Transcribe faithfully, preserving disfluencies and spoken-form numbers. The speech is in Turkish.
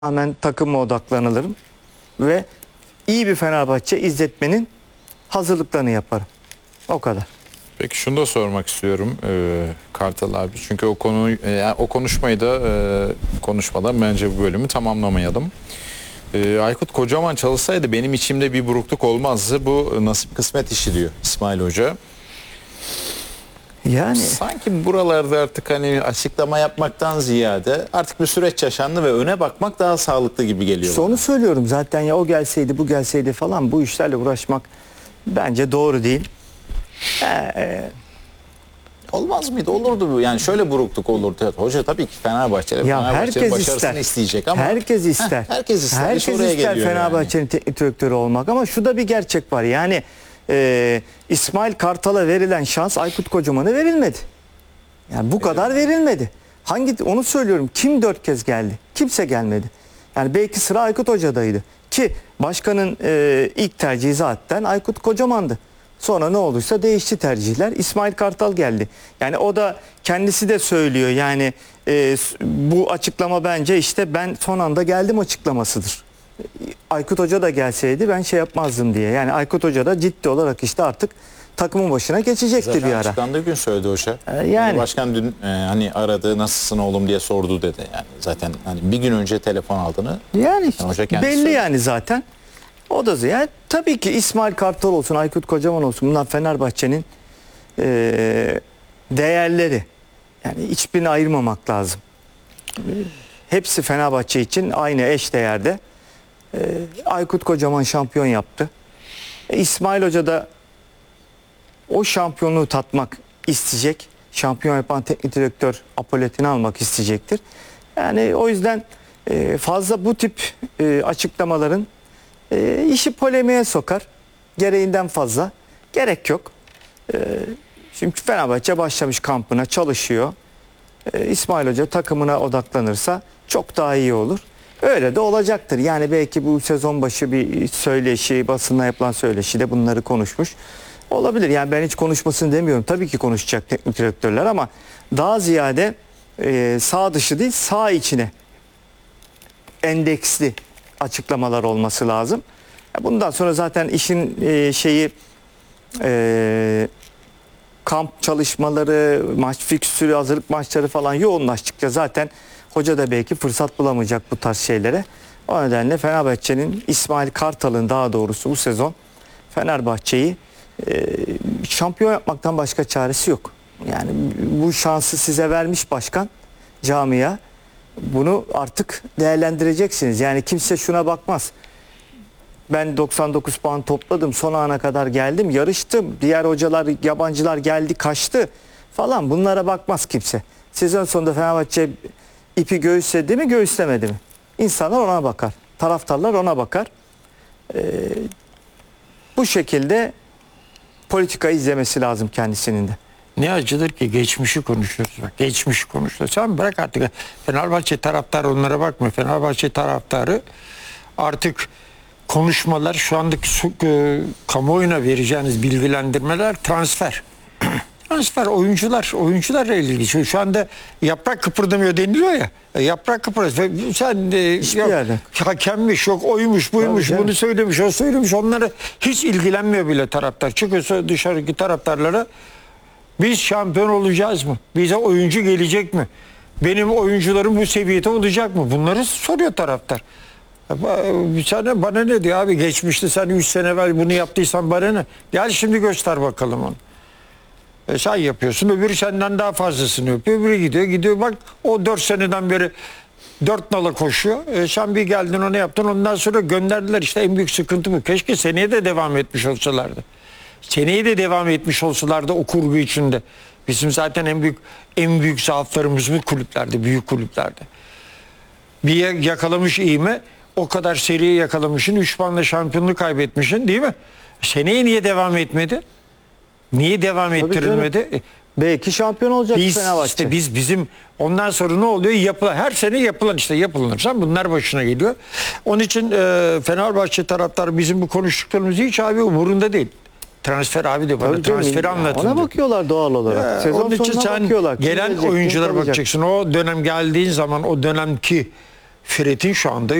Tamamen takıma odaklanılırım ve iyi bir Fenerbahçe izletmenin hazırlıklarını yaparım. O kadar. Peki şunu da sormak istiyorum e, Kartal abi. Çünkü o konu e, o konuşmayı da e, konuşmadan bence bu bölümü tamamlamayalım. E, Aykut Kocaman çalışsaydı benim içimde bir burukluk olmazdı. Bu nasip kısmet işi diyor İsmail Hoca. Yani Sanki buralarda artık hani açıklama yapmaktan ziyade artık bir süreç yaşandı ve öne bakmak daha sağlıklı gibi geliyor. işte onu söylüyorum zaten, ya o gelseydi bu gelseydi falan, bu işlerle uğraşmak bence doğru değil. Ee, Olmaz mıydı? Olurdu bu. Yani şöyle burukluk olurdu. Hoca tabii ki Fenerbahçe'nin ya Fenerbahçe'nin herkes başarısını ister. isteyecek ama herkes ister. Heh, herkes ister. Herkes İş oraya ister geliyor Fenerbahçe'nin yani. teknik direktörü olmak, ama şu da bir gerçek var. Yani e, İsmail Kartal'a verilen şans Aykut Kocaman'a verilmedi. Yani bu kadar verilmedi. Hangi, onu söylüyorum. Kim dört kez geldi? Kimse gelmedi. Yani belki sıra Aykut Hoca'daydı. Ki başkanın e, ilk tercihi zaten Aykut Kocaman'dı. Sonra ne olduysa değişti tercihler. İsmail Kartal geldi. Yani o da kendisi de söylüyor. Yani e, bu açıklama bence işte ben son anda geldim açıklamasıdır. Aykut Hoca da gelseydi ben şey yapmazdım diye. Yani Aykut Hoca da ciddi olarak işte artık takımın başına geçecekti Zaten bir ara. açıklandığı gün söyledi hoca. Ee, yani. Başkan dün e, hani aradı, nasılsın oğlum diye sordu dedi. Yani zaten hani bir gün önce telefon aldığını. Yani işte Hoca kendisi belli söyledi. yani zaten. O da yani tabii ki İsmail Kartal olsun, Aykut Kocaman olsun, bunlar Fenerbahçe'nin e, değerleri. Yani hiçbirini ayırmamak lazım. E, hepsi Fenerbahçe için aynı eş değerde. E, Aykut Kocaman şampiyon yaptı. E, İsmail Hoca da o şampiyonluğu tatmak isteyecek. Şampiyon yapan teknik direktör apoletini almak isteyecektir. Yani o yüzden e, fazla bu tip e, açıklamaların e, işi polemiğe sokar. Gereğinden fazla. Gerek yok. E, şimdi Fenerbahçe başlamış kampına, çalışıyor. E, İsmail Hoca takımına odaklanırsa çok daha iyi olur. Öyle de olacaktır. Yani belki bu sezon başı bir söyleşi, basında yapılan söyleşi de bunları konuşmuş olabilir. Yani ben hiç konuşmasını demiyorum. Tabii ki konuşacak teknik direktörler, ama daha ziyade e, sağ dışı değil, sağ içine endeksli açıklamalar olması lazım. Bundan sonra zaten işin e, şeyi e, kamp çalışmaları, maç fikstürü, hazırlık maçları falan yoğunlaştıkça zaten hoca da belki fırsat bulamayacak bu tarz şeylere. O nedenle Fenerbahçe'nin, İsmail Kartal'ın daha doğrusu bu sezon Fenerbahçe'yi e, şampiyon yapmaktan başka çaresi yok. Yani bu şansı size vermiş başkan, camia. Bunu artık değerlendireceksiniz. Yani kimse şuna bakmaz. Ben doksan dokuz puan topladım, son ana kadar geldim, yarıştım. Diğer hocalar, yabancılar geldi, kaçtı falan. Bunlara bakmaz kimse. Sezon sonunda Fenerbahçe ipi göğüsledi mi, göğüslemedi mi? İnsanlar ona bakar. Taraftarlar ona bakar. Ee, bu şekilde politika izlemesi lazım kendisinin de. Ne acıdır ki geçmişi konuşuyoruz. Bak, geçmişi konuşuyoruz. Sen bırak artık. Fenerbahçe taraftarı onlara bakma. Fenerbahçe taraftarı artık konuşmalar, şu andaki e, kamuoyuna vereceğiniz bilgilendirmeler transfer. Transfer, oyuncular, oyuncularla ilgili. Şu, şu anda yaprak kıpırdamıyor deniliyor ya. E, yaprak kıpırdamıyor. Sen e, Hiçbir yok, yerde. hakemmiş, yok oymuş, buymuş, Tabii bunu canım. söylemiş, o söylemiş. Onları hiç ilgilenmiyor bile taraftar. Çıkıyorsa dışarıdaki taraftarlara, biz şampiyon olacağız mı? Bize oyuncu gelecek mi? Benim oyuncularım bu seviyede olacak mı? Bunları soruyor taraftar. Sana, bana ne diyor abi, geçmişte sen üç sene evvel bunu yaptıysan bana ne? Gel şimdi göster bakalım onu. E sen yapıyorsun, öbürü senden daha fazlasını yapıyor. Öbürü gidiyor, gidiyor bak o dört seneden beri dört nala koşuyor. E sen bir geldin onu yaptın, ondan sonra gönderdiler. İşte en büyük sıkıntı bu. Keşke seneye de devam etmiş olsalardı. Seneye de devam etmiş olsalardı o kurgu içinde. Bizim zaten en büyük en büyük zaaflarımız bu kulüplerde, büyük kulüplerde. Bir yakalamış iğme, o kadar seriye yakalamışsın, üç puanla şampiyonluğu kaybetmişsin, değil mi? Seneye niye devam etmedi? Niye devam ettirilmedi? E, Belki şampiyon olacak Biz Fenerbahçe. işte biz bizim ondan sonra ne oluyor? Yapılan, her sene yapılan, işte yapılırsa bunlar başına geliyor. Onun için e, Fenerbahçe taraftarı bizim bu konuştuklarımız hiç abi umurunda değil. Transfer abi de bana Tabii canım, transferi anlatın. ona diyor. bakıyorlar doğal olarak. Ya, Sezon onun için sonuna sen bakıyorlar. Kim gelen gelecek, kim oyunculara kalacak? bakacaksın. O dönem geldiğin zaman o dönemki Fred'in şu anda